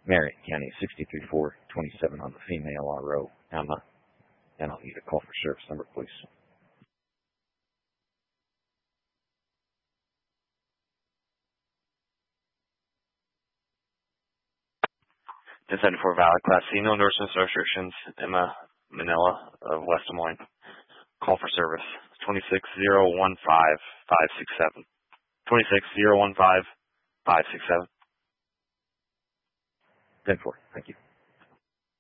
Marion County 63427 on the female RO, Emma, and I'll need a call for service number, please. 1074 Valid Class C, no endorsements or restrictions. Emma Manila of West Des Moines. Call for service 26015-567. 26015-567. 10-4. Thank you.